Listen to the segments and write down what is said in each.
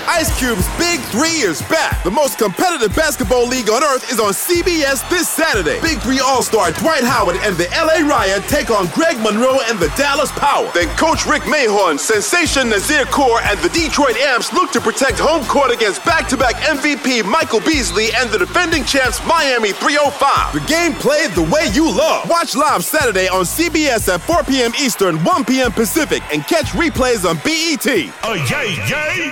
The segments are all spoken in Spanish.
Ice Cube's Big 3 is back. The most competitive basketball league on earth is on CBS this Saturday. Big 3 All-Star Dwight Howard and the LA Riot take on Greg Monroe and the Dallas Power. Then Coach Rick Mahorn, Sensation Nazir Kaur, and the Detroit Amps look to protect home court against back-to-back MVP Michael Beasley and the defending champs Miami 305. The game played the way you love. Watch live Saturday on CBS at 4 p.m. Eastern, 1 p.m. Pacific, and catch replays on BET. Oh, yay, yay.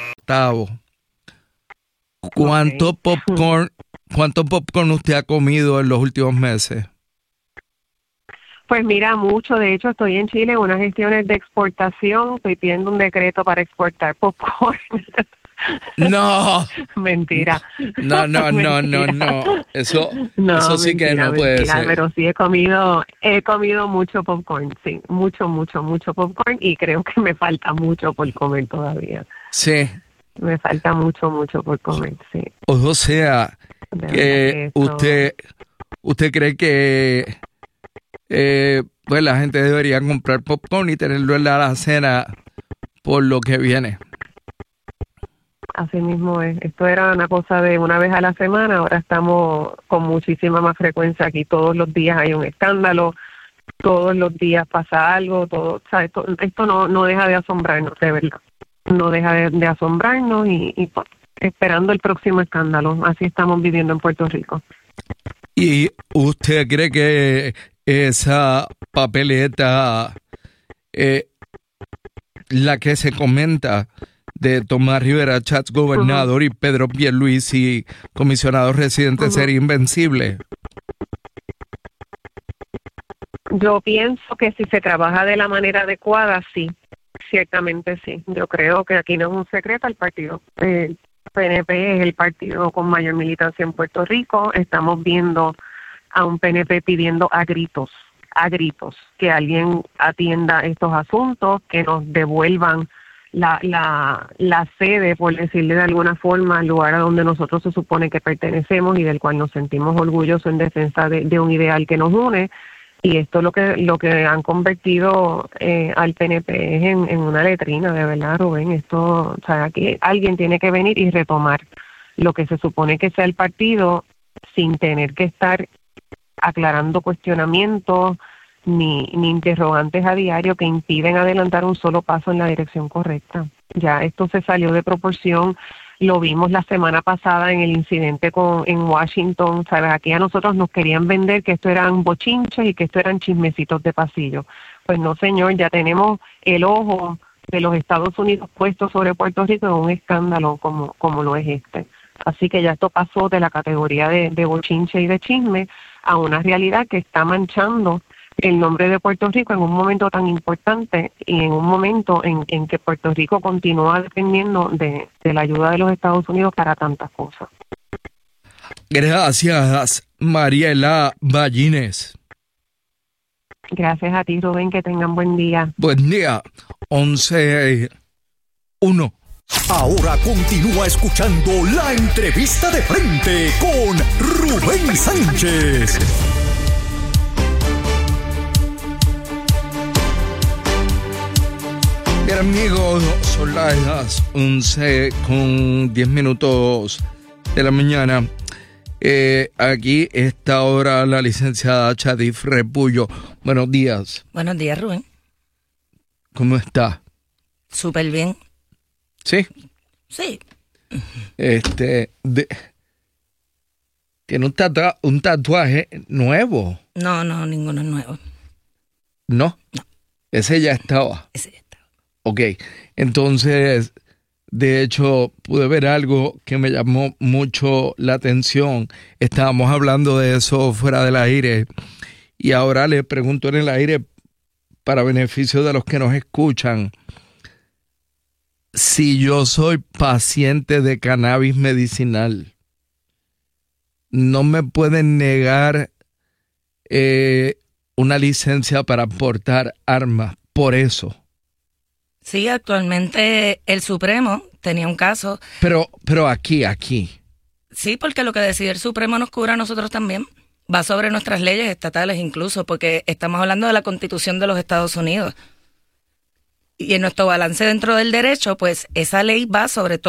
¿Cuánto popcorn usted ha comido en los últimos meses? Pues mira, mucho. De hecho, estoy en Chile en unas gestiones de exportación. Estoy pidiendo un decreto para exportar popcorn. No. Mentira. No. Eso sí que no puede ser. Pero sí he comido mucho popcorn, sí. Mucho popcorn, y creo que me falta mucho por comer todavía. Sí. Me falta mucho por comer, sí. O sea, que usted cree que pues la gente debería comprar popcorn y tenerlo en la alacena por lo que viene. Así mismo es. Esto era una cosa de una vez a la semana, ahora estamos con muchísima más frecuencia aquí. Todos los días hay un escándalo, todos los días pasa algo, todo. O sea, esto no deja de asombrarnos, de verdad. No deja de asombrarnos y pues, esperando el próximo escándalo. Así estamos viviendo en Puerto Rico. ¿Y usted cree que esa papeleta, la que se comenta de Tomás Rivera Chats gobernador y Pedro Pierluisi comisionado residente, sería invencible? Yo pienso que si se trabaja de la manera adecuada, sí. Ciertamente sí. Yo creo que aquí no es un secreto, el partido PNP es el partido con mayor militancia en Puerto Rico. Estamos viendo a un PNP pidiendo a gritos, que alguien atienda estos asuntos, que nos devuelvan la sede, por decirle de alguna forma, al lugar a donde nosotros se supone que pertenecemos y del cual nos sentimos orgullosos en defensa de un ideal que nos une. Y esto lo que han convertido al PNP es en una letrina, de verdad, Rubén. Esto, o sea, aquí alguien tiene que venir y retomar lo que se supone que sea el partido sin tener que estar aclarando cuestionamientos ni interrogantes a diario que impiden adelantar un solo paso en la dirección correcta. Ya esto se salió de proporción. Lo vimos la semana pasada en el incidente en Washington, ¿sabes? Aquí a nosotros nos querían vender que esto eran bochinches y que esto eran chismecitos de pasillo. Pues no, señor, ya tenemos el ojo de los Estados Unidos puesto sobre Puerto Rico en un escándalo como lo es este. Así que ya esto pasó de la categoría de bochinche y de chisme a una realidad que está manchando el nombre de Puerto Rico en un momento tan importante y en un momento en que Puerto Rico continúa dependiendo de la ayuda de los Estados Unidos para tantas cosas. Gracias, Mariela Ballines. Gracias a ti, Rubén, que tengan buen día. Buen día, 11:1. Ahora continúa escuchando la entrevista de frente con Rubén Sánchez. Bien, amigos, son las 11:10 de la mañana. Aquí está ahora la licenciada Chadif Repullo. Buenos días. Buenos días, Rubén. ¿Cómo está? Súper bien. ¿Sí? Sí. Tiene un tatuaje nuevo. No, ninguno es nuevo. ¿No? No. Ese ya estaba. Ese ya estaba. Ok, entonces, de hecho, pude ver algo que me llamó mucho la atención. Estábamos hablando de eso fuera del aire y ahora le pregunto en el aire para beneficio de los que nos escuchan. Si yo soy paciente de cannabis medicinal, ¿no me pueden negar una licencia para portar armas por eso? Sí, actualmente el Supremo tenía un caso. Pero aquí. Sí, porque lo que decide el Supremo nos cubre a nosotros también. Va sobre nuestras leyes estatales incluso, porque estamos hablando de la Constitución de los Estados Unidos. Y en nuestro balance dentro del derecho, pues esa ley va sobre todo